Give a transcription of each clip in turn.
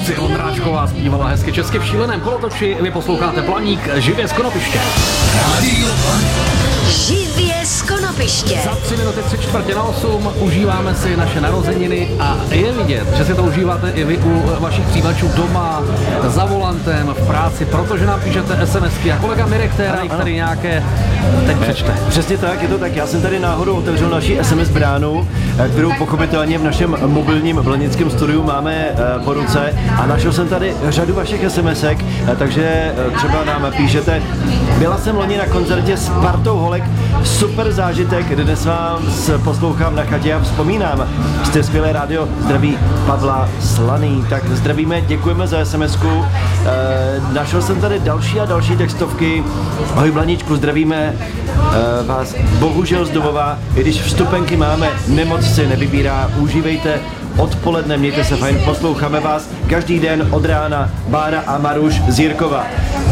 Lucie Ondráčková zpívala hezky česky v šíleném kolotoči. Vy posloucháte Planík živě z Konopiště. Živě z Konopiště. Za 3 minuty 7:45 užíváme si naše narozeniny a je vidět, že si to užíváte i vy u vašich přijímačů doma, za volantem, v práci, protože nám píšete SMSky a kolega Mirek Téra, který nějaké teď přečte. Přesně tak, je to tak. Já jsem tady náhodou otevřel naši SMS bránu, kterou pochopitelně v našem mobilním blanickém studiu máme po ruce a našel jsem tady řadu vašich SMSek, takže třeba nám píšete: byla jsem loni na koncertě s partou holek, super zážitek, dnes vám poslouchám na chatě a vzpomínám. Jste skvělé rádio, zdraví Pavla Slaný. Tak zdravíme, děkujeme za SMSku. Našel jsem tady další a další textovky. Ahoj Blaníčku, zdravíme vás bohužel z domova, i když vstupenky máme, nemoc se nevybírá, užívejte odpoledne, mějte se fajn, posloucháme vás každý den od rána, Bára a Maruš z Jirkova.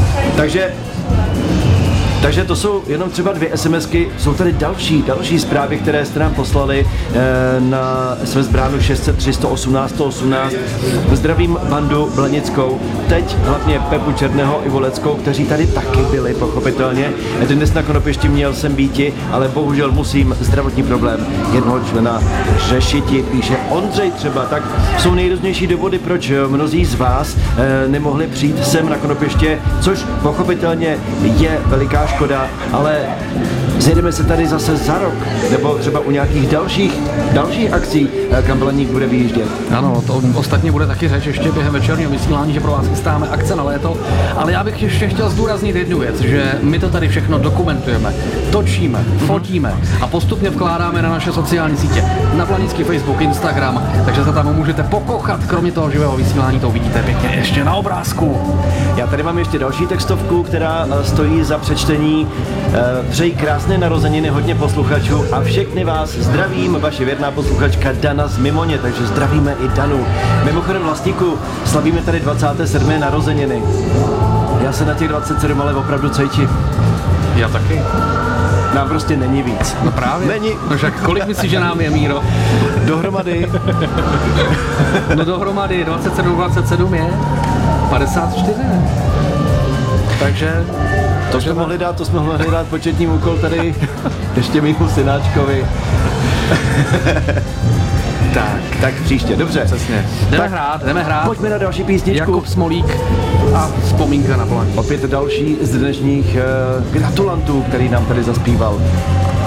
Takže to jsou jenom třeba 2 SMSky, jsou tady další zprávy, které jste nám poslali na SMS bránu 603 118 118. Zdravím bandu Blanickou, teď hlavně Pepu Černého i Voleckou, kteří tady taky byli, pochopitelně. Dnes na Konopišti měl jsem býti, ale bohužel musím zdravotní problém jednoho člena řešiti, píše Ondřej třeba. Tak jsou nejrůznější důvody, proč mnozí z vás nemohli přijít sem na Konopiště, což pochopitelně je veliká škoda, ale zjedeme se tady zase za rok, nebo třeba u nějakých dalších akcí, kam Blaník bude vyjíždět. Ano, to ostatně bude taky řeč ještě během večerního vysílání, že pro vás chystáme akce na léto, ale já bych ještě chtěl zdůraznit jednu věc, že my to tady všechno dokumentujeme, točíme, fotíme a postupně vkládáme na naše sociální sítě, na Blanícký Facebook, Instagram, takže se tam můžete pokochat, kromě toho živého vysílání to uvidíte pěkně ještě na obrázku. Já tady mám ještě další textovku, která stojí za přečtení. Přeji krásné narozeniny, hodně posluchačů a všechny vás zdravím, vaše věrná posluchačka Dana z Mimoně, takže zdravíme i Danu. Mimochodem Vlastíku, slavíme tady 27. narozeniny. Já se na těch 27 ale opravdu cítím. Já taky. Nám prostě není víc. No právě. Není. No však kolik myslíš, že nám je, Míro? Dohromady. No dohromady 27 je 54. Takže To jsme mohli dát početní úkol tady ještě mýmu synáčkovi. Tak příště, dobře. Přesně. Jdeme hrát. Pojďme na další písničku. Jakub Smolík a vzpomínka na Blaník. Opět další z dnešních gratulantů, který nám tady zaspíval.